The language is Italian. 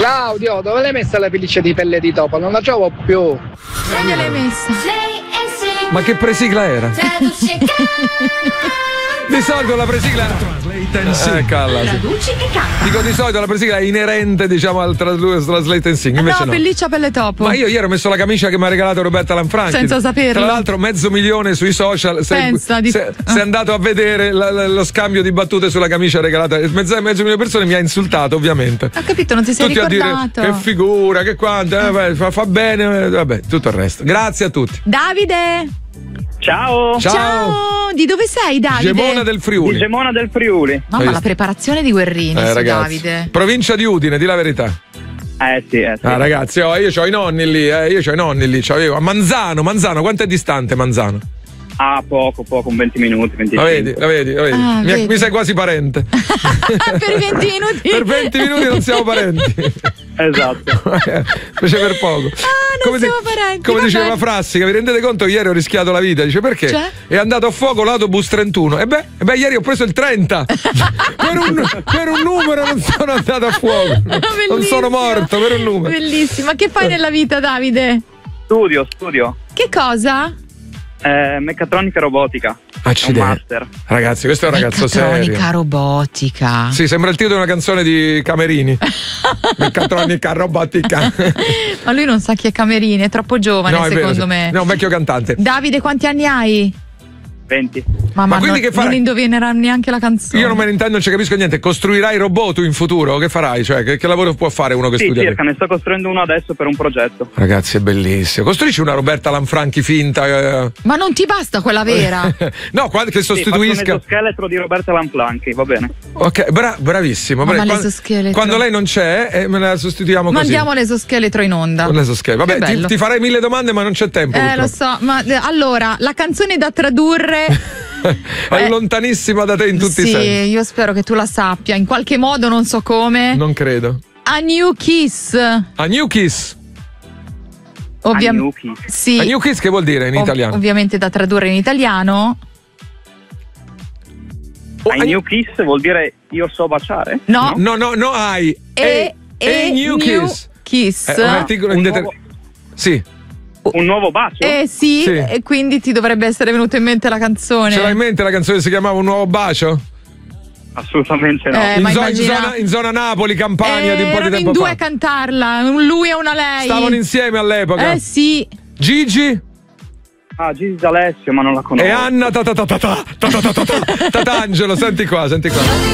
Claudio, dove l'hai messa la pelliccia di pelle di topo? Non la trovo più. Dove l'hai messa? Ma che presigla era? Di solito la presigla Callas. Dico di solito la presigla è inerente, diciamo, al Translate and Sing. Invece no, pelliccia pelle topo. Ma io ieri ho messo la camicia che mi ha regalato Roberta Lanfranchi. Senza saperlo. Tra l'altro 500.000 sui social. Se è andato a vedere lo scambio di battute sulla camicia regalata. Mezzo milione di persone mi ha insultato, ovviamente. Ho capito, non ti sei tutti ricordato. A dire che figura, che quanto, fa bene, vabbè, tutto il resto. Grazie a tutti. Davide. Ciao. Di dove sei, Davide? Gemona del Friuli. Di Gemona del Friuli. Mamma, la preparazione di Guerrini, ragazzi. Davide. Provincia di Udine, di la verità. Sì. Ah, ragazzi, io ho i nonni lì, c'avevo a Manzano, quanto è distante Manzano? Poco, un 20 minuti, 25. La vedi. Mi sei quasi parente. Per i 20 minuti. Per 20 minuti non siamo parenti. Esatto. Fece per poco. Non siamo parenti. Come diceva Frassica, vi rendete conto? Ieri ho rischiato la vita. Dice perché? Cioè? È andato a fuoco l'autobus 31. E beh, ieri ho preso il 30. per un numero non sono andato a fuoco. Non sono morto per un numero. Bellissimo. Ma che fai nella vita, Davide? Studio. Che cosa? Meccatronica e robotica. Accidenti. È un master. Ragazzi, questo è un ragazzo serio. Meccatronica robotica. Sì, sembra il titolo di una canzone di Camerini. Meccatronica robotica. Ma lui non sa chi è Camerini, è troppo giovane, secondo me. No, un vecchio cantante. Davide, quanti anni hai? 20. Ma quindi che farai? Non indovinerà neanche la canzone. Io non me ne intendo, non ci capisco niente. Costruirai robot tu in futuro? Che farai? Cioè, che lavoro può fare uno che studia? Circa, ne sto costruendo uno adesso per un progetto. Ragazzi, è bellissimo. Costruisci una Roberta Lanfranchi finta. Ma non ti basta quella vera? No, che sostituisca. Faccio un esoscheletro di Roberta Lanfranchi, va bene. Ok, bravissimo. Quando lei non c'è, me la sostituiamo così. Mandiamo l'esoscheletro in onda. Vabbè, ti farei 1000 domande, ma non c'è tempo. Lo so, ma allora, la canzone da tradurre. È lontanissima da te in tutti i sensi. Sì, io spero che tu la sappia. In qualche modo, non so come. Non credo. A New Kiss. A New Kiss. Sì. A New Kiss che vuol dire in italiano? Ovviamente da tradurre in italiano. A New Kiss vuol dire io so baciare? No, hai. New Kiss. È un articolo Sì. Un nuovo bacio? Sì, e quindi ti dovrebbe essere venuta in mente la canzone. Ce l'hai in mente la canzone che si chiamava Un nuovo bacio? Assolutamente no. In zona Napoli, Campania, di un po' di tempo fa. Erano in due a cantarla, un lui e una lei. Stavano insieme all'epoca. Sì. Gigi? Gigi D'Alessio, ma non la conosco. E Anna Tatangelo, senti qua.